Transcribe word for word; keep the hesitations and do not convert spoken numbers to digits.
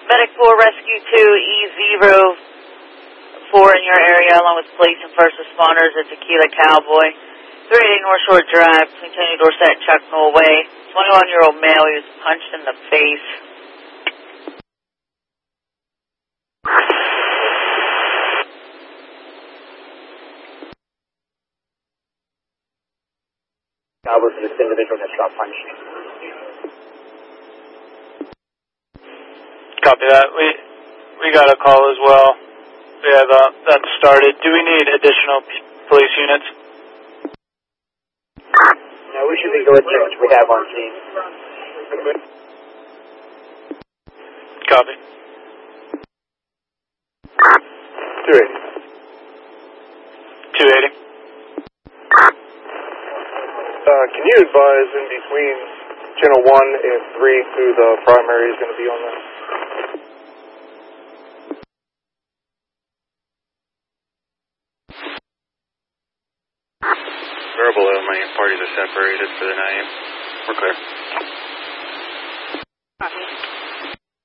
Medic four, Rescue two, E zero four in your area, along with police and first responders at Tequila Cowboy. three eighty North Shore Drive, between Tony Dorsett and Chuck Norway. twenty-one-year-old male, he was punched in the face. Cowboy for this individual that got punched. Copy that. We we got a call as well. We have uh, that started. Do we need additional p- police units? No, we should be good with what we have on scene. Copy. two eighty. two eighty. Uh, can you advise in between channel one and three who the primary is going to be on this? Verbal main parties are separated for the night. We're clear. Copy.